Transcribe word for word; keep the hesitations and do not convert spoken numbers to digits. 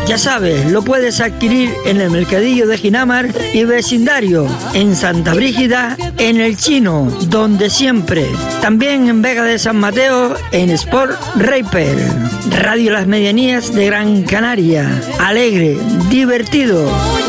Ya sabes, lo puedes adquirir en el Mercadillo de Ginamar y vecindario, en Santa Brígida, en El Chino, donde siempre. También en Vega de San Mateo, en Sport Raper. Radio Las Medianías de Gran Canaria. Alegre, divertido.